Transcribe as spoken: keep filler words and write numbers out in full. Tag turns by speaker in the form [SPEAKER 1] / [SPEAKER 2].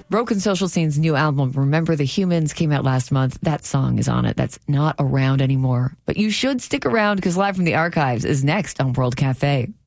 [SPEAKER 1] Broken Social Scene's new album, Remember the Humans, came out last month. That song is on it. That's not around anymore. But you should stick around because Live from the Archives is next on World Cafe.